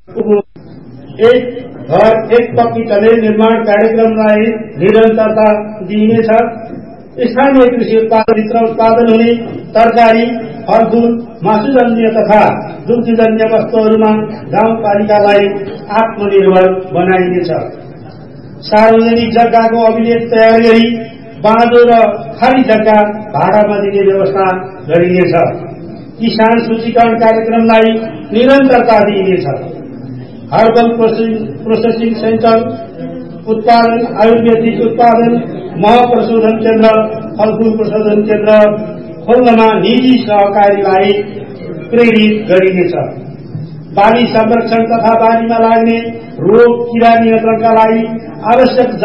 एक घर एक पक्की टनेल निर्माण कार्यक्रमलाई निरन्तरता दिइनेछ। स्थानीय कृषि उत्पादनभित्र उत्पादन हुने तरकारी, फलफूल, मासुजन्य तथा दुग्धजन्य वस्तुहरूमा गाउँपालिकालाई आत्मनिर्भर बनाइनेछ। सार्वजनिक जग्गाको अभिलेख तयार गरी बाँझो र खाली जग्गा भाडामा दिने व्यवस्था गरिनेछ। किसान सूचीकरण कार्यक्रमलाई निरन्तरता दिइनेछ। हर्बल प्रोसेसिङ सेन्टर उत्पादन, आयुर्वेदिक उत्पादन, मह प्रशोधन केन्द्र, फलफूल प्रशोधन केन्द्र खोल्नमा निजी सहकारीलाई प्रेरित गरिनेछ। बाली संरक्षण तथा बालीमा लाग्ने रोग किरा नियन्त्रणका लागि आवश्यक